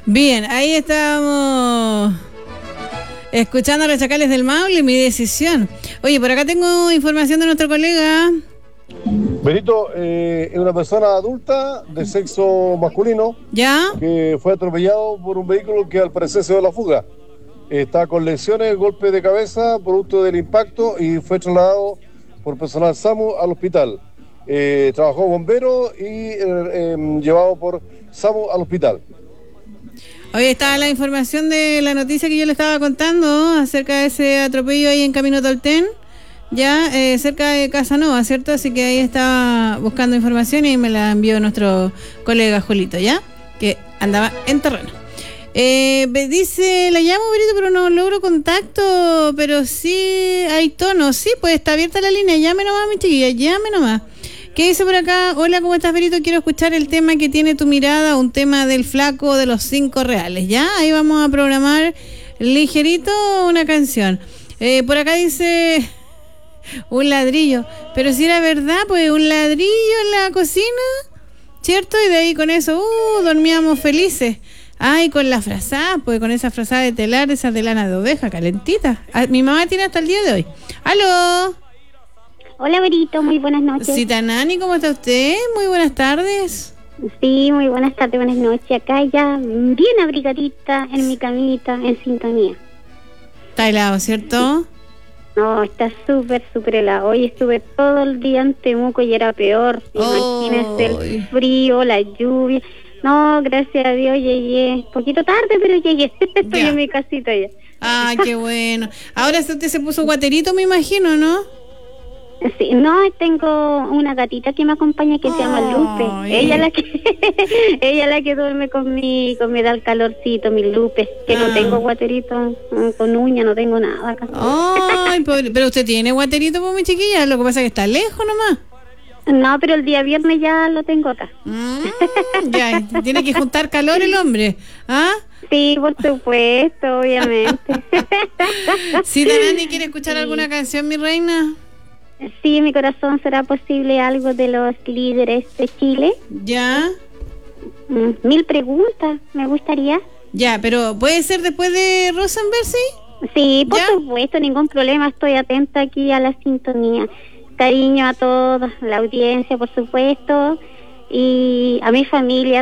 Bien, ahí estamos escuchando a los Chacales del Maule, Mi Decisión. Oye, por acá tengo información de nuestro colega. Benito es una persona adulta de sexo masculino. ¿Ya? Que fue atropellado por un vehículo que al parecer se dio a la fuga. Está con lesiones, golpes de cabeza, producto del impacto, y fue trasladado por personal SAMU al hospital. Trabajó bombero y llevado por SAMU al hospital. Hoy está la información de la noticia que yo le estaba contando acerca de ese atropello ahí en Camino Tolten, ya cerca de Casanova, ¿cierto? Así que ahí estaba buscando información y me la envió nuestro colega Julito, ¿ya? Que andaba en terreno. Dice, la llamo, Berito, pero no logro contacto, pero sí hay tono, sí, pues está abierta la línea, llame nomás, mi chiquilla, llame nomás. ¿Qué dice por acá? Hola, ¿cómo estás, Berito? Quiero escuchar el tema que tiene tu mirada, un tema del flaco de los 5 reales, ¿ya? Ahí vamos a programar ligerito una canción. Por acá dice, un ladrillo, pero si era verdad, pues un ladrillo en la cocina, ¿cierto? Y de ahí con eso, dormíamos felices. Ay, con la frazada, pues con esa frazada de telar, esa de lana de oveja, calentita. Mi mamá tiene hasta el día de hoy. ¡Aló! Hola, Berito, muy buenas noches. Cita Nani, ¿cómo está usted? Muy buenas tardes. Sí, muy buenas tardes, buenas noches. Acá ya bien abrigadita en mi camita, en sintonía. Está helado, ¿cierto? No, está súper helado. Hoy estuve todo el día en Temuco y era peor. Imagínese el frío, la lluvia. No, gracias a Dios llegué. Poquito tarde, pero llegué. Estoy en mi casita ya. Ay, qué bueno. Ahora usted se puso guaterito, me imagino, ¿no? Sí, no, tengo una gatita que me acompaña que se llama Lupe. Ella la que duerme conmigo, me da el calorcito, mi Lupe, que no tengo guaterito con uña, no tengo nada acá. Ay, pero usted tiene guaterito, pues, mi chiquilla, lo que pasa es que está lejos nomás. No, pero el día viernes ya lo tengo acá. Ya, tiene que juntar calor el hombre, ¿ah? Sí, por supuesto, obviamente. ¿Sí, Danani, quiere escuchar alguna canción, mi reina? Sí, mi corazón, ¿será posible algo de los líderes de Chile? Ya. 1000 preguntas, me gustaría. Ya, pero ¿puede ser después de Rosenberg, sí? Sí, por supuesto, ningún problema, estoy atenta aquí a la sintonía. Cariño a todos, la audiencia, por supuesto, y a mi familia.